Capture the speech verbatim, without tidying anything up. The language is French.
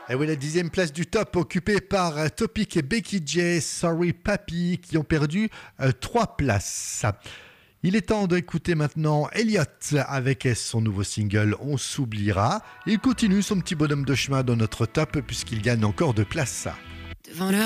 Et oui, la dixième place du top occupée par euh, Topic et Becky J, Sorry Papi, qui ont perdu euh, trois places. Il est temps d'écouter maintenant Elliot avec son nouveau single On s'oubliera. Il continue son petit bonhomme de chemin dans notre top puisqu'il gagne encore de places. Devant leur